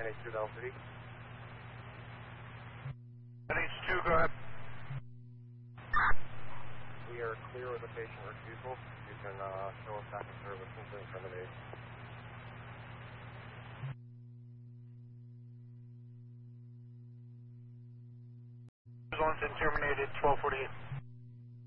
NH2 Down City. NH2, go ahead. We are clear of the patient refusal. You can show us back in service until terminated. Once terminated, 1248.